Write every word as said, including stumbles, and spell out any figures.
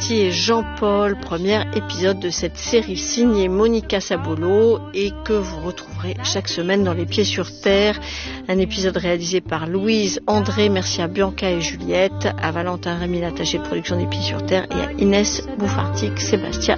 Ceci est Jean-Paul, premier épisode de cette série signée Monica Sabolo et que vous retrouverez chaque semaine dans Les Pieds sur Terre. Un épisode réalisé par Louise, André, merci à Bianca et Juliette, à Valentin Rémy, l'attaché de production des Pieds sur Terre, et à Inès Bouffartic, Sébastien